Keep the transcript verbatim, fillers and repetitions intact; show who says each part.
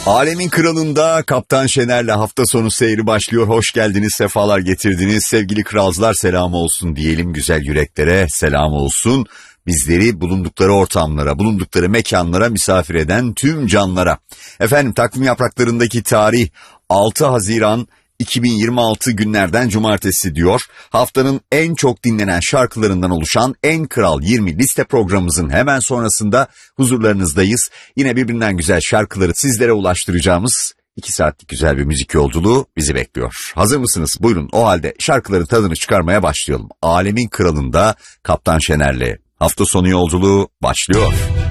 Speaker 1: Alemin Kralı'nda Kaptan Şener'le hafta sonu seyri başlıyor. Hoş geldiniz, sefalar getirdiniz. Sevgili kralcılar, selam olsun diyelim, güzel yüreklere selam olsun. Bizleri bulundukları ortamlara, bulundukları mekanlara misafir eden tüm canlara. Efendim, takvim yapraklarındaki tarih altı Haziran iki bin yirmi altı günlerden cumartesi diyor. Haftanın en çok dinlenen şarkılarından oluşan En Kral yirmi liste programımızın hemen sonrasında huzurlarınızdayız. Yine birbirinden güzel şarkıları sizlere ulaştıracağımız iki saatlik güzel bir müzik yolculuğu bizi bekliyor. Hazır mısınız? Buyurun, o halde şarkıların tadını çıkarmaya başlayalım. Alemin Kralı'nda Kaptan Şener'le hafta sonu yolculuğu başlıyor.